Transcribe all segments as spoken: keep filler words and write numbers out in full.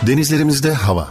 Denizlerimizde hava.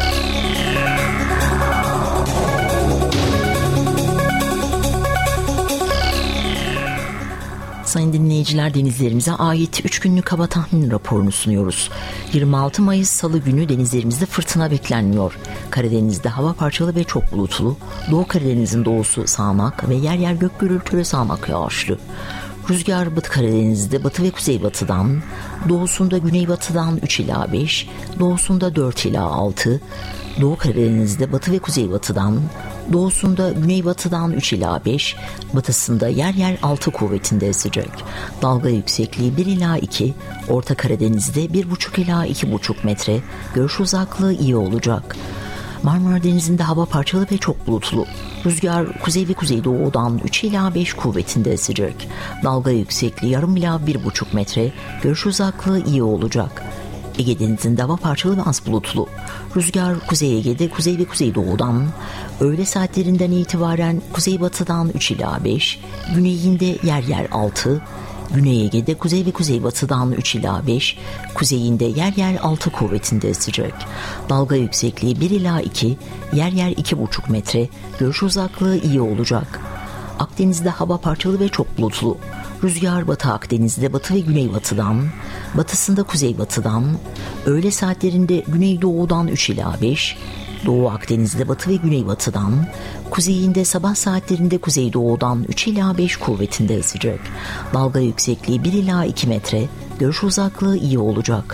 Sayın dinleyiciler, denizlerimize ait üç günlük hava tahmin raporunu sunuyoruz. yirmi altı Mayıs Salı günü denizlerimizde fırtına beklenmiyor. Karadeniz'de hava parçalı ve çok bulutlu. Doğu Karadeniz'in doğusu sağanak ve yer yer gök gürültülü sağanak yağışlı. Rüzgar Batı Karadeniz'de batı ve kuzeybatıdan, doğusunda güneybatıdan üç ila beş, doğusunda dört ila altı, Doğu Karadeniz'de batı ve kuzeybatıdan, doğusunda güneybatıdan üç ila beş, batısında yer yer altı kuvvetinde esecek. Dalga yüksekliği bir ila iki, Orta Karadeniz'de bir buçuk ila iki buçuk metre, görüş uzaklığı iyi olacak. Marmara Denizi'nde hava parçalı ve çok bulutlu. Rüzgar kuzey ve kuzeydoğudan üç ila beş kuvvetinde esecek. Dalga yüksekliği yarım ila bir buçuk metre, görüş uzaklığı iyi olacak. Ege Denizi'nde hava parçalı ve az bulutlu. Rüzgar Kuzey Ege'de kuzey ve kuzeydoğudan, öğle saatlerinden itibaren kuzeybatıdan üç ila beş, güneyinde yer yer altı, Güney Ege'de kuzey ve kuzeybatıdan üç ila beş, kuzeyinde yer yer altı kuvvetinde esecek. Dalga yüksekliği bir ila iki, yer yer iki buçuk metre, görüş uzaklığı iyi olacak. Akdeniz'de hava parçalı ve çok bulutlu. Rüzgar Batı Akdeniz'de batı ve güneybatıdan, batısında kuzeybatıdan, öğle saatlerinde güneydoğudan üç ila beş, Doğu Akdeniz'de batı ve güneybatıdan, kuzeyinde sabah saatlerinde kuzeydoğudan üç ila beş kuvvetinde esecek. Dalga yüksekliği bir ila iki metre, görüş uzaklığı iyi olacak.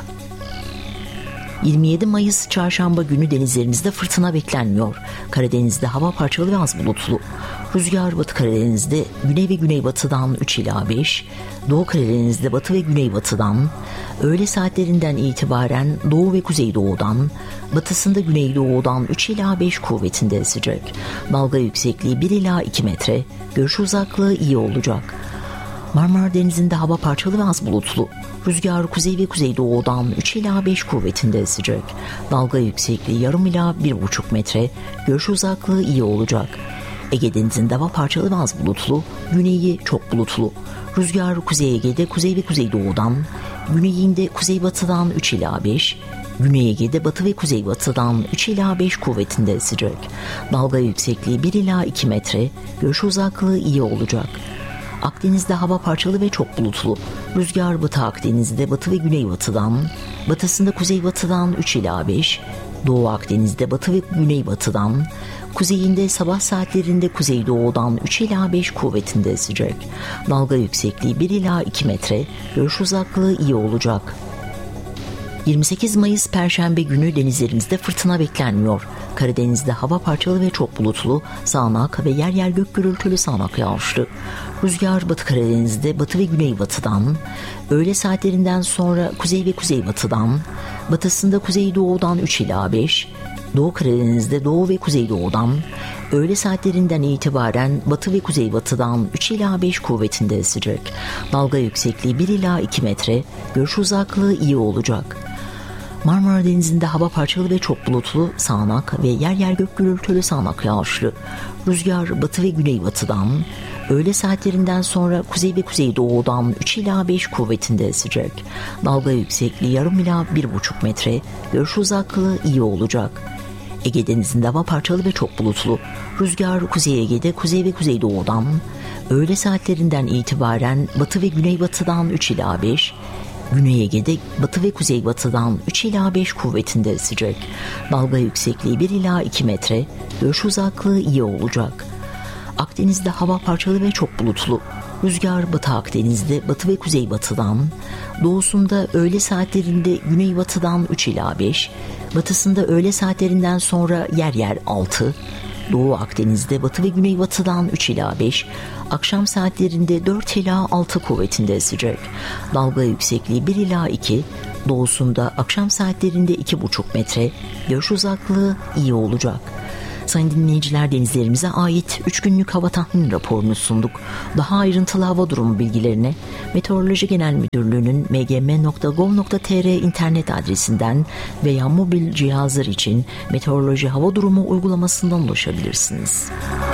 yirmi yedi Mayıs Çarşamba günü denizlerimizde fırtına beklenmiyor. Karadeniz'de hava parçalı ve az bulutlu. Rüzgar Batı Karadeniz'de güney ve güneybatıdan üç ila beş, Doğu Karadeniz'de batı ve güneybatıdan, öğle saatlerinden itibaren doğu ve kuzeydoğudan, batısında güneydoğudan üç ila beş kuvvetinde esecek. Dalga yüksekliği bir ila iki metre, görüş uzaklığı iyi olacak. Marmara Denizi'nde hava parçalı ve az bulutlu. Rüzgar kuzey ve kuzeydoğudan üç ila beş kuvvetinde esecek. Dalga yüksekliği yarım ila bir buçuk metre, görüş uzaklığı iyi olacak. Ege Denizi'nde hava parçalı ve az bulutlu, güneyi çok bulutlu. Rüzgar Kuzey Ege'de kuzey ve kuzeydoğudan, güneyinde kuzeybatıdan üç ila beş, Güney Ege'de batı ve kuzeybatıdan üç ila beş kuvvetinde esecek. Dalga yüksekliği bir ila iki metre, görüş uzaklığı iyi olacak. Akdeniz'de hava parçalı ve çok bulutlu. Rüzgar Batı Akdeniz'de batı ve güneybatıdan, batısında kuzeybatıdan üç ila beş, Doğu Akdeniz'de batı ve güneybatıdan, kuzeyinde sabah saatlerinde kuzeydoğudan üç ila beş kuvvetinde esecek. Dalga yüksekliği bir ila iki metre, görüş uzaklığı iyi olacak. yirmi sekiz Mayıs Perşembe günü denizlerimizde fırtına beklenmiyor. Karadeniz'de hava parçalı ve çok bulutlu, sağanak ve yer yer gök gürültülü sağanak yağışlı. Rüzgar Batı Karadeniz'de batı ve güneybatıdan, öğle saatlerinden sonra kuzey ve kuzeybatıdan, batısında kuzeydoğudan üç ila beş, Doğu Karadeniz'de doğu ve kuzeydoğudan, öğle saatlerinden itibaren batı ve kuzeybatıdan üç ila beş kuvvetinde esecek. Dalga yüksekliği bir ila iki metre, görüş uzaklığı iyi olacak. Marmara Denizi'nde hava parçalı ve çok bulutlu, sağanak ve yer yer gök gürültülü sağanak yağışlı. Rüzgar batı ve güneybatıdan, öğle saatlerinden sonra kuzey ve kuzeydoğudan üç ila beş kuvvetinde esecek. Dalga yüksekliği yarım ila bir buçuk metre, görüş uzaklığı iyi olacak. Ege Denizi'nde hava parçalı ve çok bulutlu. Rüzgar Kuzey Ege'de kuzey ve kuzeydoğudan, öğle saatlerinden itibaren batı ve güneybatıdan üç ila beş, Güney Ege'de batı ve kuzeybatıdan üç ila beş kuvvetinde esecek. Dalga yüksekliği bir ila iki metre, görüş uzaklığı iyi olacak. Akdeniz'de hava parçalı ve çok bulutlu. Rüzgar Batı Akdeniz'de batı ve kuzeybatıdan, doğusunda öğle saatlerinde güneybatıdan üç ila beş, batısında öğle saatlerinden sonra yer yer altı, Doğu Akdeniz'de batı ve güneybatıdan üç ila beş, akşam saatlerinde dört ila altı kuvvetinde esecek. Dalga yüksekliği bir ila iki, doğusunda akşam saatlerinde iki buçuk metre, görüş uzaklığı iyi olacak. Sayın dinleyiciler, denizlerimize ait üç günlük hava tahmin raporunu sunduk. Daha ayrıntılı hava durumu bilgilerine Meteoroloji Genel Müdürlüğü'nün m g m nokta gov nokta t r internet adresinden veya mobil cihazlar için Meteoroloji Hava Durumu uygulamasından ulaşabilirsiniz.